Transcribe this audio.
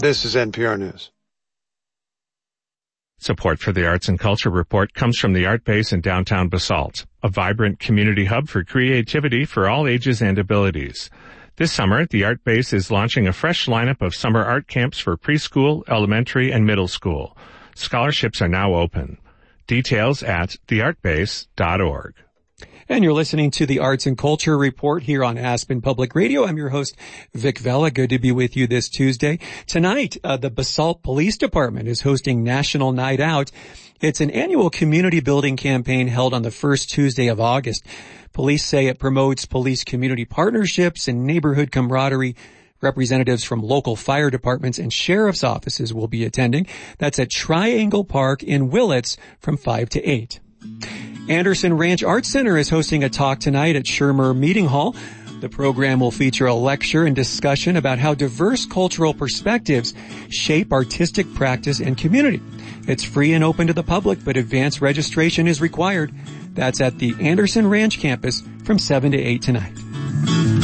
This is NPR News. Support for the Arts and Culture Report comes from the Art Base in downtown Basalt, a vibrant community hub for creativity for all ages and abilities. This summer, the Art Base is launching a fresh lineup of summer art camps for preschool, elementary, and middle school. Scholarships are now open. Details at theartbase.org. And you're listening to the Arts and Culture Report here on Aspen Public Radio. I'm your host, Vic Vela. Good to be with you this Tuesday. Tonight, the Basalt Police Department is hosting National Night Out. It's an annual community building campaign held on the first Tuesday of August. Police say it promotes police community partnerships and neighborhood camaraderie. Representatives from local fire departments and sheriff's offices will be attending. That's at Triangle Park in Willits from 5 to 8. Anderson Ranch Arts Center is hosting a talk tonight at Shermer Meeting Hall. The program will feature a lecture and discussion about how diverse cultural perspectives shape artistic practice and community. It's free and open to the public, but advanced registration is required. That's at the Anderson Ranch campus from 7 to 8 tonight.